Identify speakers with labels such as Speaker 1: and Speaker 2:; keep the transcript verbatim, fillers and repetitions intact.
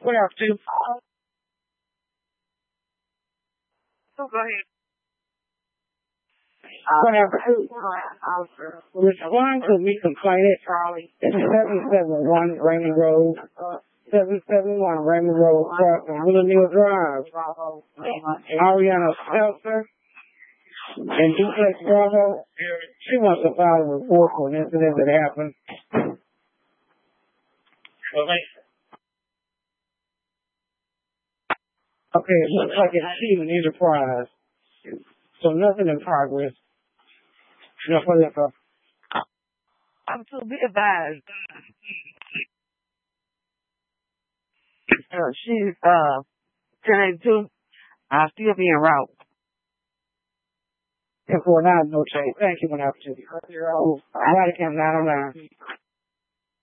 Speaker 1: What else, too?
Speaker 2: So go ahead.
Speaker 1: What else? Respond to me complaining, Charlie. It's seven seven one Raymond Road. seven seven one Raymond Road, Willow Drive. Ariana Seltzer and Duplex Bravo. She wants to file a report for an incident that happened. Okay, it looks like it's Stephen Enterprise. So nothing in progress. No further info.
Speaker 2: I'm to be advised. Uh, she's uh ten eighty-two. I'll still be en route.
Speaker 1: ten four nine, no change. Thank you for the opportunity. Body cam nine oh nine.